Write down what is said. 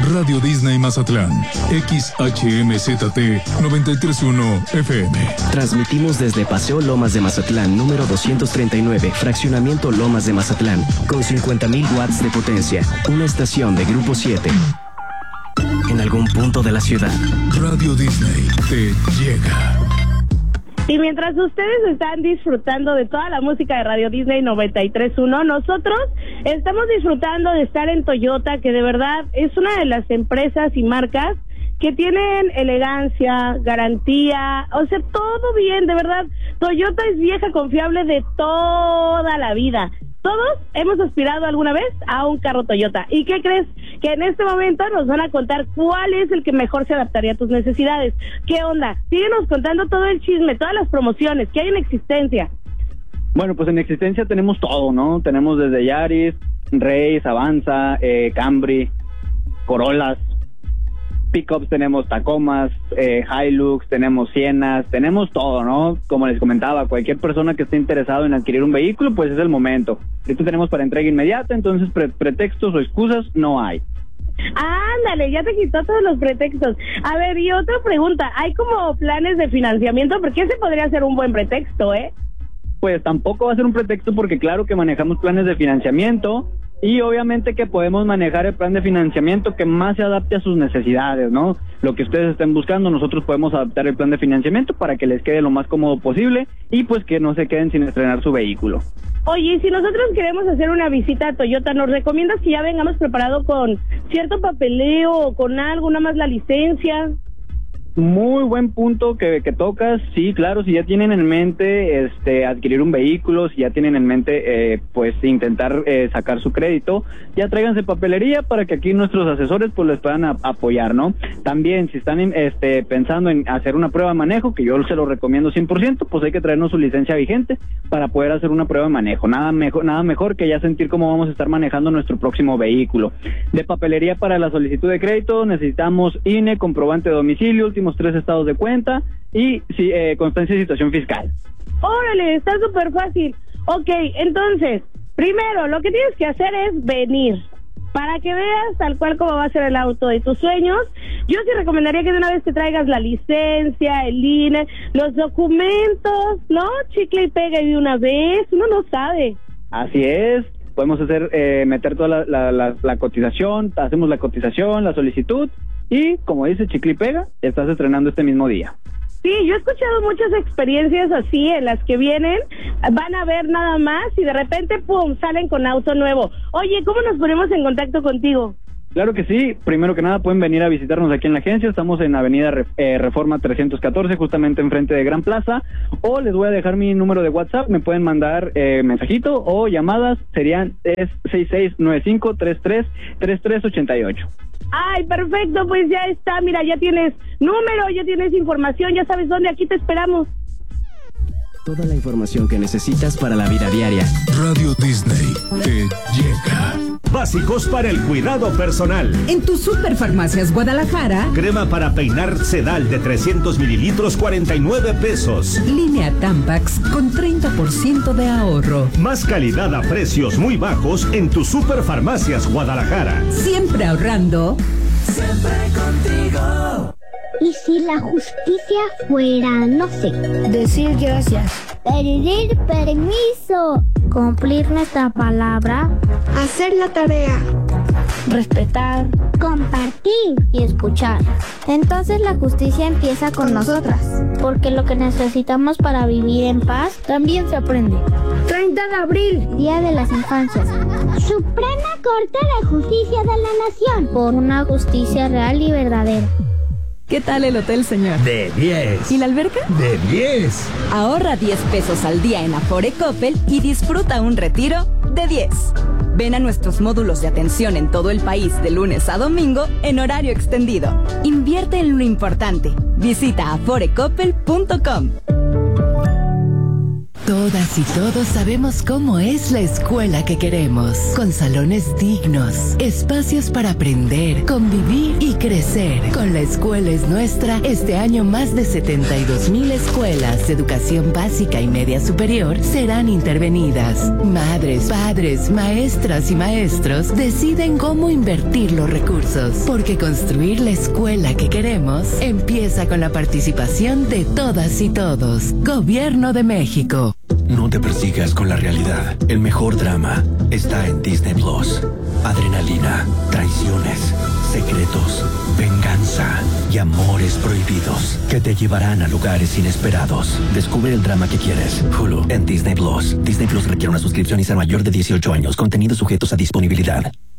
Radio Disney Mazatlán, XHMZT 931 FM. Transmitimos desde Paseo Lomas de Mazatlán, número 239, Fraccionamiento Lomas de Mazatlán, con 50,000 watts de potencia. Una estación de Grupo 7. En algún punto de la ciudad, Radio Disney te llega. Y mientras ustedes están disfrutando de toda la música de Radio Disney 93.1, nosotros estamos disfrutando de estar en Toyota, que de verdad es una de las empresas y marcas que tienen elegancia, garantía, o sea, todo bien, de verdad. Toyota es vieja confiable de toda la vida. Todos hemos aspirado alguna vez a un carro Toyota. ¿Y qué crees? Que en este momento nos van a contar cuál es el que mejor se adaptaría a tus necesidades. ¿Qué onda? Síguenos contando todo el chisme, todas las promociones que hay en existencia. Bueno, pues en existencia tenemos todo, ¿no? Tenemos desde Yaris, Race, Avanza, Camry, Corollas, pickups, tenemos Tacomas, Hilux, tenemos Sienas, tenemos todo, ¿no? Como les comentaba, cualquier persona que esté interesado en adquirir un vehículo, pues es el momento. Esto tenemos para entrega inmediata, entonces pretextos o excusas no hay. Ándale, ya te quitó todos los pretextos. A ver, y otra pregunta, ¿hay como planes de financiamiento? Porque ese podría ser un buen pretexto, ¿eh? Pues tampoco va a ser un pretexto porque claro que manejamos planes de financiamiento y obviamente que podemos manejar el plan de financiamiento que más se adapte a sus necesidades, ¿no? Lo que ustedes estén buscando, nosotros podemos adaptar el plan de financiamiento para que les quede lo más cómodo posible y pues que no se queden sin estrenar su vehículo. Oye, y si nosotros queremos hacer una visita a Toyota, ¿nos recomiendas que ya vengamos preparado con cierto papeleo o con algo, nada más la licencia? Muy buen punto que tocas. Sí, claro, si ya tienen en mente adquirir un vehículo, si ya tienen en mente pues intentar sacar su crédito, ya tráiganse papelería para que aquí nuestros asesores pues les puedan apoyar, ¿no? También si están pensando en hacer una prueba de manejo, que yo se lo recomiendo 100%, pues hay que traernos su licencia vigente para poder hacer una prueba de manejo. Nada mejor que ya sentir cómo vamos a estar manejando nuestro próximo vehículo. De papelería para la solicitud de crédito necesitamos INE, comprobante de domicilio, últimos 3 estados de cuenta y constancia de situación fiscal. Órale, está súper fácil. Ok, entonces, primero lo que tienes que hacer es venir para que veas tal cual como va a ser el auto de tus sueños. Yo sí recomendaría que de una vez te traigas la licencia, el INE, los documentos, ¿no? Chicle y pega de una vez, uno no sabe. Así es. Podemos meter toda la cotización, hacemos la cotización, la solicitud y, como dice chicle y pega, estás estrenando este mismo día. Sí, yo he escuchado muchas experiencias así en las que vienen, van a ver nada más y de repente, ¡pum!, salen con auto nuevo. Oye, ¿cómo nos ponemos en contacto contigo? Claro que sí, primero que nada pueden venir a visitarnos aquí en la agencia, estamos en Avenida Reforma 314, justamente enfrente de Gran Plaza, o les voy a dejar mi número de WhatsApp, me pueden mandar mensajito o llamadas, serían 6695-3388. Ay, perfecto, pues ya está, mira, ya tienes número, ya tienes información, ya sabes dónde, aquí te esperamos. Toda la información que necesitas para la vida diaria. Radio Disney te llega. Básicos para el cuidado personal. En tu Superfarmacias Guadalajara. Crema para peinar Sedal de 300 mililitros, 49 pesos. Línea Tampax con 30% de ahorro. Más calidad a precios muy bajos en tu Superfarmacias Guadalajara. Siempre ahorrando. Siempre contigo. ¿Y si la justicia fuera, no sé, decir gracias, pedir permiso, cumplir nuestra palabra, hacer la tarea, respetar, compartir y escuchar? Entonces la justicia empieza con nosotras, porque lo que necesitamos para vivir en paz también se aprende. 30 de abril, Día de las Infancias. Suprema Corte de Justicia de la Nación, por una justicia real y verdadera. ¿Qué tal el hotel, señor? De 10. ¿Y la alberca? De 10. Ahorra 10 pesos al día en Afore Coppel y disfruta un retiro de 10. Ven a nuestros módulos de atención en todo el país de lunes a domingo en horario extendido. Invierte en lo importante. Visita aforecoppel.com. Todas y todos sabemos cómo es la escuela que queremos, con salones dignos, espacios para aprender, convivir y crecer. Con La Escuela es Nuestra, este año más de 72,000 escuelas de educación básica y media superior serán intervenidas. Madres, padres, maestras y maestros deciden cómo invertir los recursos, porque construir la escuela que queremos empieza con la participación de todas y todos. Gobierno de México. No te persigas con la realidad. El mejor drama está en Disney Plus. Adrenalina, traiciones, secretos, venganza y amores prohibidos que te llevarán a lugares inesperados. Descubre el drama que quieres. Hulu en Disney Plus. Disney Plus requiere una suscripción y ser mayor de 18 años. Contenidos sujetos a disponibilidad.